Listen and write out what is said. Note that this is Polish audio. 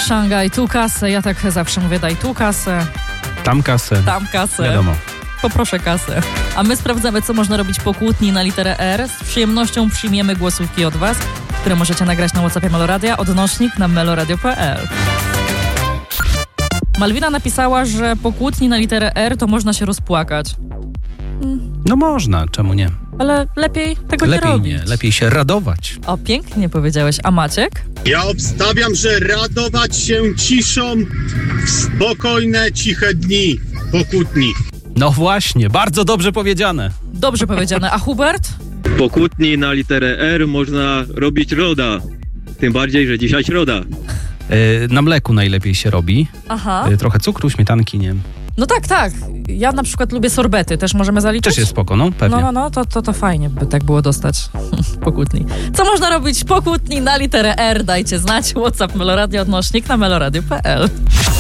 Szangaj, tu kasę. Ja tak zawsze mówię, daj tu kasę. Tam kasę. Tam kasę. Wiadomo. Poproszę kasę. A my sprawdzamy, co można robić po kłótni na literę R. Z przyjemnością przyjmiemy głosówki od Was, które możecie nagrać na WhatsAppie Meloradia, odnośnik na meloradio.pl. Malwina napisała, że po kłótni na literę R to można się rozpłakać. No można, czemu nie? Ale lepiej tego nie robić. Lepiej się radować. O, pięknie powiedziałeś. A Maciek? Ja obstawiam, że radować się ciszą w spokojne, ciche dni po kłótni. No właśnie, bardzo dobrze powiedziane. Dobrze powiedziane. A Hubert? Po kłótni na literę R można robić roda. Tym bardziej, że dzisiaj środa. Na mleku najlepiej się robi. Aha. Trochę cukru, śmietanki, nie? No tak. Ja na przykład lubię sorbety. Też możemy zaliczyć? Też jest spoko, no pewnie. No, to fajnie by tak było dostać po kłótni. Co można robić po kłótni na literę R? Dajcie znać. WhatsApp Meloradio, odnośnik na meloradio.pl.